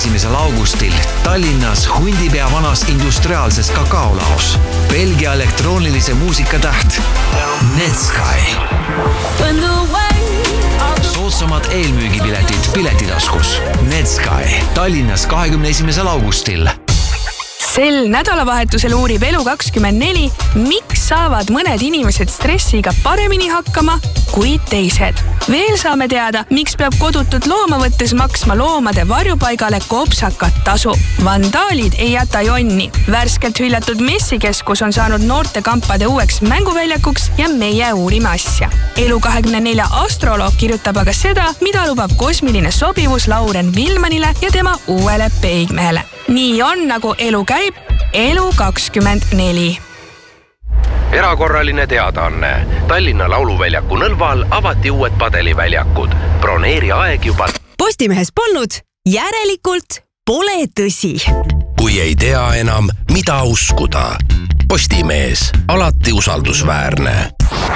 1. augustil Tallinnas Hundipea vanas industriaalses kakaolaos. Belgia elektroonilise muusika täht Netsky. Soodsamad eelmüügipiletid Piletitaskus. Netsky Tallinnas 21. augustil. Sel nädalavahetusel uurib Elu24, miks saavad mõned inimesed stressiga paremini hakkama kui teised. Veel saame teada, miks peab kodutut looma võttes maksma loomade varjupaigale kopsakat tasu. Vandaalid ei jäta jonni. Värskelt hüljatud messikeskus on saanud noortekampade uueks mänguväljakuks ja meie uurime asja. Elu24 astroloog kirjutab aga seda, mida lubab kosmiline sobivus Lauren Vilmanile ja tema uuele peigmehele. Nii on, nagu elu käib, Elu24. Erakorraline teadaanne. Tallinna Lauluväljaku Nõlval avati uued padeliväljakud. Broneeri aeg juba. Postimehes polnud, järelikult pole tõsi. Kui ei tea enam, mida uskuda. Postimees, alati usaldusväärne.